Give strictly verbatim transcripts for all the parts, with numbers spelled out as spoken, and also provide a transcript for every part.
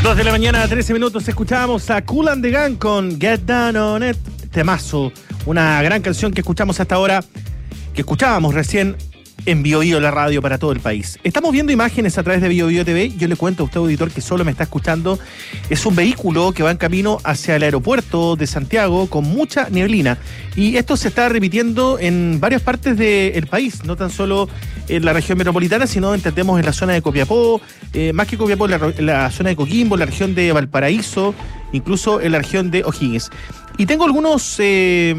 Dos de la mañana, trece minutos, escuchamos a Kool and the Gang con Get Down on It, temazo, una gran canción que escuchamos hasta ahora, que escuchábamos recién en Bio Bio, la radio para todo el país. Estamos viendo imágenes a través de Bio Bio T V. Yo le cuento a usted, auditor, que solo me está escuchando. Es un vehículo que va en camino hacia el aeropuerto de Santiago con mucha neblina. Y esto se está repitiendo en varias partes del país, no tan solo en la región metropolitana, sino entendemos en la zona de Copiapó, eh, más que Copiapó, en la, en la zona de Coquimbo, la región de Valparaíso, incluso en la región de O'Higgins. Y tengo algunos... Eh,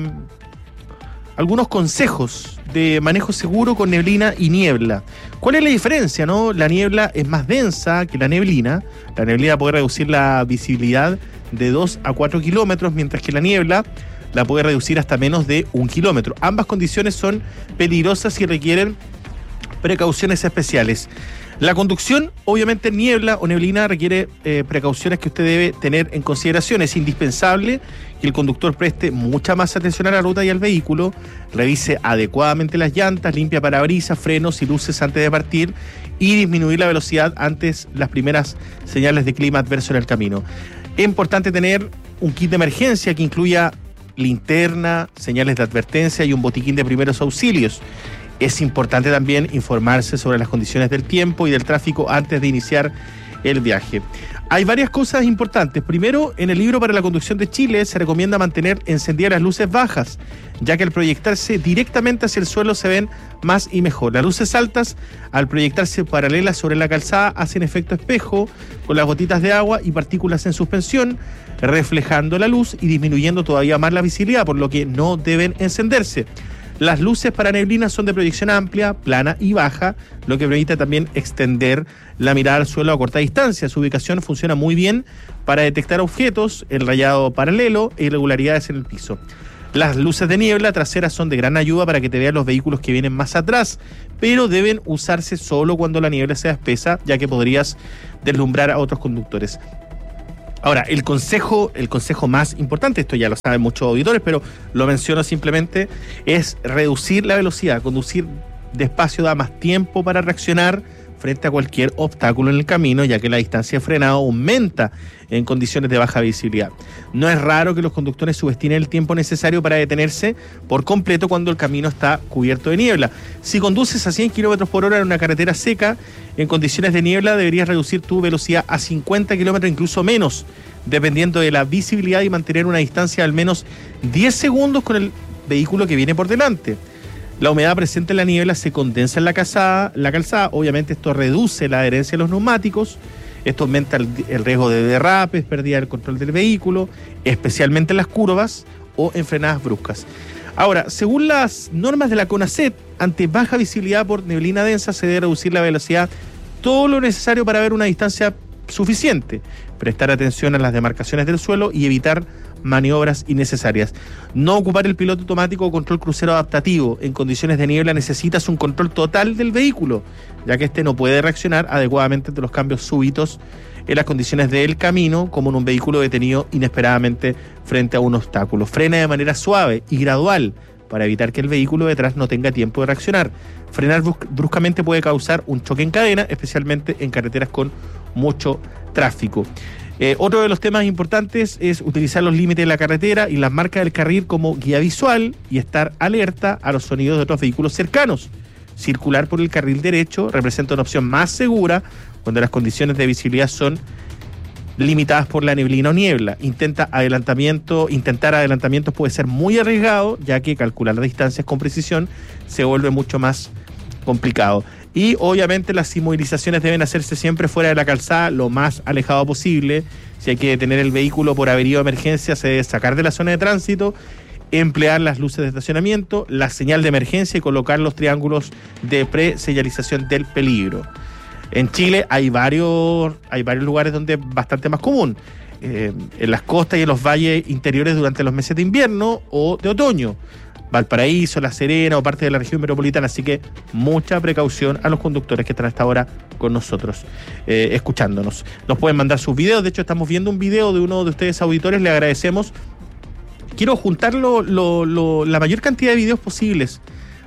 algunos consejos de manejo seguro con neblina y niebla. ¿Cuál es la diferencia, no? La niebla es más densa que la neblina. La neblina puede reducir la visibilidad de dos a cuatro kilómetros, mientras que la niebla la puede reducir hasta menos de un kilómetro. Ambas condiciones son peligrosas y requieren precauciones especiales. La conducción, obviamente, en niebla o neblina requiere eh, precauciones que usted debe tener en consideración. Es indispensable que el conductor preste mucha más atención a la ruta y al vehículo, revise adecuadamente las llantas, limpia parabrisas, frenos y luces antes de partir y disminuir la velocidad antes las primeras señales de clima adverso en el camino. Es importante tener un kit de emergencia que incluya linterna, señales de advertencia y un botiquín de primeros auxilios. Es importante también informarse sobre las condiciones del tiempo y del tráfico antes de iniciar el viaje. Hay varias cosas importantes. Primero, en el libro para la conducción de Chile se recomienda mantener encendidas las luces bajas, ya que al proyectarse directamente hacia el suelo se ven más y mejor. Las luces altas, al proyectarse paralelas sobre la calzada, hacen efecto espejo con las gotitas de agua y partículas en suspensión, reflejando la luz y disminuyendo todavía más la visibilidad, por lo que no deben encenderse. Las luces para neblina son de proyección amplia, plana y baja, lo que permite también extender la mirada al suelo a corta distancia. Su ubicación funciona muy bien para detectar objetos, el rayado paralelo e irregularidades en el piso. Las luces de niebla traseras son de gran ayuda para que te vean los vehículos que vienen más atrás, pero deben usarse solo cuando la niebla sea espesa, ya que podrías deslumbrar a otros conductores. Ahora, el consejo, el consejo más importante, esto ya lo saben muchos auditores, pero lo menciono simplemente, es reducir la velocidad. Conducir despacio da más tiempo para reaccionar frente a cualquier obstáculo en el camino, ya que la distancia de frenado aumenta en condiciones de baja visibilidad. No es raro que los conductores subestimen el tiempo necesario para detenerse por completo cuando el camino está cubierto de niebla. Si conduces a cien kilómetros por hora en una carretera seca, en condiciones de niebla deberías reducir tu velocidad a cincuenta kilómetros, incluso menos, dependiendo de la visibilidad, y mantener una distancia de al menos diez segundos con el vehículo que viene por delante. La humedad presente en la niebla se condensa en la calzada, la calzada. Obviamente esto reduce la adherencia de los neumáticos, esto aumenta el, el riesgo de derrapes, pérdida del control del vehículo, especialmente en las curvas o en frenadas bruscas. Ahora, según las normas de la CONACET, ante baja visibilidad por neblina densa se debe reducir la velocidad todo lo necesario para ver una distancia suficiente, prestar atención a las demarcaciones del suelo y evitar maniobras innecesarias. No ocupar el piloto automático o control crucero adaptativo. En condiciones de niebla necesitas un control total del vehículo, ya que este no puede reaccionar adecuadamente ante los cambios súbitos en las condiciones del camino, como en un vehículo detenido inesperadamente frente a un obstáculo. Frena de manera suave y gradual para evitar que el vehículo detrás no tenga tiempo de reaccionar. Frenar bruscamente puede causar un choque en cadena, especialmente en carreteras con mucho tráfico. Eh, otro de los temas importantes es utilizar los límites de la carretera y las marcas del carril como guía visual y estar alerta a los sonidos de otros vehículos cercanos. Circular por el carril derecho representa una opción más segura cuando las condiciones de visibilidad son limitadas por la neblina o niebla. Intenta adelantamiento, intentar adelantamientos puede ser muy arriesgado, ya que calcular las distancias con precisión se vuelve mucho más complicado. Y obviamente las inmovilizaciones deben hacerse siempre fuera de la calzada, lo más alejado posible. Si hay que detener el vehículo por avería o emergencia, se debe sacar de la zona de tránsito, emplear las luces de estacionamiento, la señal de emergencia y colocar los triángulos de pre-señalización del peligro. En Chile hay varios, hay varios lugares donde es bastante más común. Eh, en las costas y en los valles interiores durante los meses de invierno o de otoño. Valparaíso, La Serena o parte de la región metropolitana, así que mucha precaución a los conductores que están hasta ahora con nosotros, eh, escuchándonos. Nos pueden mandar sus videos, de hecho estamos viendo un video de uno de ustedes auditores, le agradecemos. Quiero juntar lo, lo, lo, la mayor cantidad de videos posibles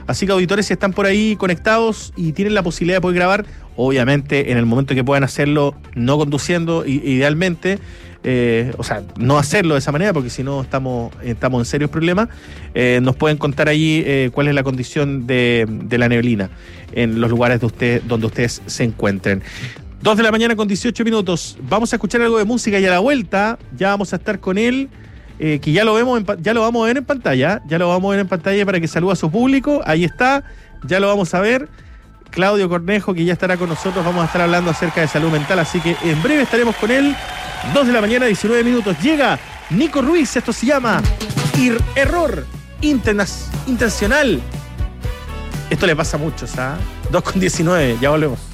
Así que auditores, si están por ahí conectados y tienen la posibilidad de poder grabar, obviamente en el momento que puedan hacerlo, no conduciendo, idealmente, eh, o sea, no hacerlo de esa manera, porque si no estamos, estamos en serios problemas, eh, nos pueden contar allí eh, cuál es la condición de, de la neblina en los lugares de usted, donde ustedes se encuentren. Dos de la mañana con dieciocho minutos. Vamos a escuchar algo de música y a la vuelta ya vamos a estar con él. Eh, que ya lo vemos, en, ya lo vamos a ver en pantalla, ya lo vamos a ver en pantalla para que salude a su público. Ahí está, ya lo vamos a ver. Claudio Cornejo, que ya estará con nosotros, vamos a estar hablando acerca de salud mental, así que en breve estaremos con él. Dos de la mañana, diecinueve minutos. Llega Nico Ruiz, esto se llama Ir Error Interna- Intencional. Esto le pasa a muchos, ¿ah? dos con diecinueve, ya volvemos.